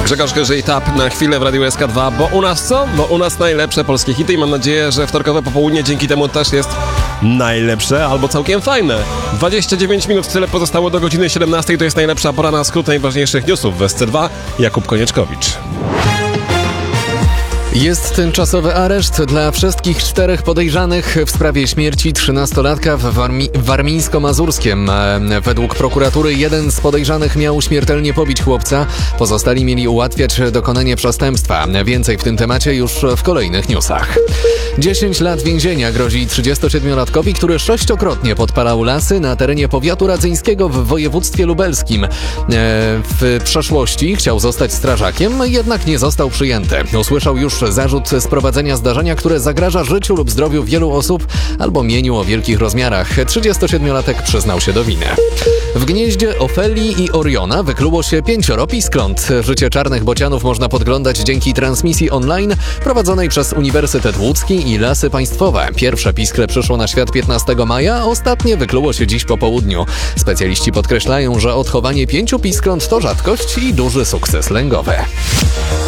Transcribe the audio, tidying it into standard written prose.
Grzegorz Chyży-Tap na chwilę w Radiu SK2, bo u nas co? Bo u nas najlepsze polskie hity i mam nadzieję, że wtorkowe popołudnie dzięki temu też jest najlepsze albo całkiem fajne. 29 minut, tyle pozostało do godziny 17, to jest najlepsza pora na skrót najważniejszych newsów w SC2. Jakub Konieczkowicz. Jest tymczasowy areszt dla wszystkich 4 podejrzanych w sprawie śmierci 13-latka w Warmińsko-Mazurskiem. Według prokuratury jeden z podejrzanych miał śmiertelnie pobić chłopca, pozostali mieli ułatwiać dokonanie przestępstwa. Więcej w tym temacie już w kolejnych newsach. 10 lat więzienia grozi 37-latkowi, który 6-krotnie podpalał lasy na terenie powiatu radzyńskiego w województwie lubelskim. W przeszłości chciał zostać strażakiem, jednak nie został przyjęty. Usłyszał już zarzut sprowadzenia zdarzenia, które zagraża życiu lub zdrowiu wielu osób albo mieniu o wielkich rozmiarach. 37-latek przyznał się do winy. W gnieździe Ofelii i Oriona wykluło się 5 piskląt. Życie czarnych bocianów można podglądać dzięki transmisji online prowadzonej przez Uniwersytet Łódzki i Lasy Państwowe. Pierwsze piskle przyszło na świat 15 maja, a ostatnie wykluło się dziś po południu. Specjaliści podkreślają, że odchowanie 5 piskląt to rzadkość i duży sukces lęgowy.